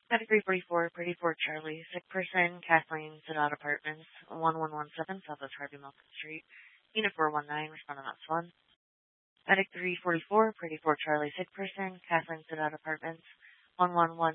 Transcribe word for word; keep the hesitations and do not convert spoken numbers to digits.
Attic three forty-four, Pretty Fort Charlie, sick person, Kathleen, Sedot Apartments, one one one seven Southwest Harvey Milton Street, Unit four one nine, responding on one. Attic three forty-four, Pretty Fort Charlie, sick person, Kathleen, Sedot Apartments, one one one